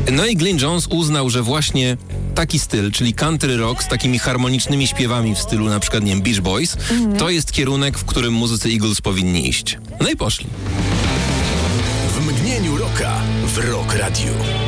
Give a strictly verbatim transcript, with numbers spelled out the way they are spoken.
No i Glyn Johns uznał, że właśnie taki styl, czyli country rock z takimi harmonicznymi śpiewami w stylu na przykład, nie wiem, Beach Boys, mhm. to jest kierunek, w którym muzycy Eagles powinni iść. No i poszli. W mgnieniu rocka w Rock Radio.